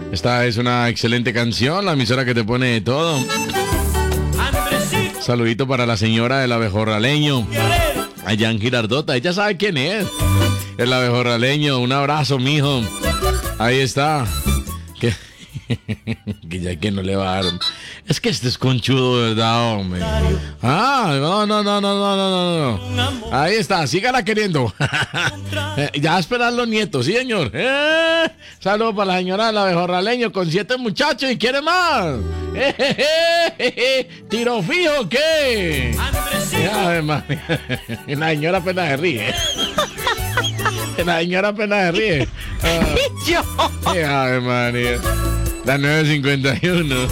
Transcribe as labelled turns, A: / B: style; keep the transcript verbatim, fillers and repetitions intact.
A: Esta es una excelente canción, la emisora que te pone de todo. Saludito para la señora del abejorraleño, allá en Girardota. Ella sabe quién es. El abejorraleño, un abrazo, mijo. Ahí está. Que, que ya que no le va a dar. Es que este es conchudo, ¿verdad, hombre? Ah, no, no, no, no, no, no, no. Ahí está, sígala queriendo. Ya esperan los nietos, sí, señor. Eh, saludos para la señora del abejorraleño con siete muchachos y quiere más. Eh, eh, eh, eh, ¿Tiro fijo o qué? Ya, la señora apenas se ríe. La señora apenas se ríe. Ah,
B: Yo.
A: Ay, María. Las nueve cincuenta y uno.